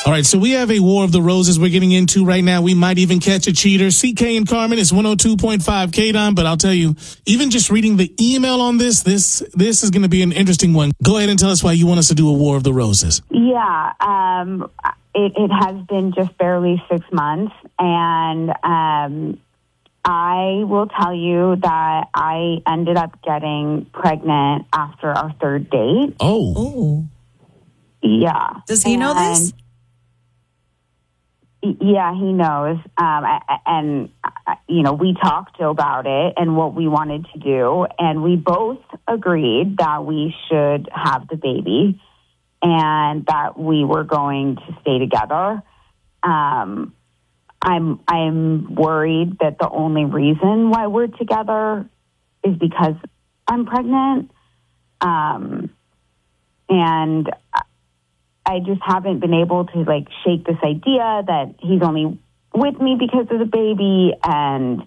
All right, so we have a War of the Roses we're getting into right now. We might even catch a cheater. CK and Carmen, it's 102.5 KDON, but I'll tell you, even just reading the email on this is going to be an interesting one. Go ahead and tell us why you want us to do a War of the Roses. Yeah, it has been just barely 6 months, and I will tell you that I ended up getting pregnant after our third date. Oh. Yeah. Does he know this? Yeah, he knows. We talked about it and what we wanted to do, and we both agreed that we should have the baby and that we were going to stay together. I'm worried that the only reason why we're together is because I'm pregnant. And I just haven't been able to shake this idea that he's only with me because of the baby. And